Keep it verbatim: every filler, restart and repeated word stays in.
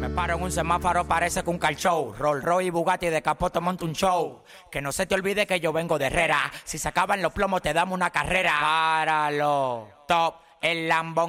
Me paro en un semáforo, parece que un car show. Rolls Royce y Bugatti de capoto monta un show. Que no se te olvide que yo vengo de Herrera. Si se acaban los plomos te damos una carrera. Páralo, top, el lambón.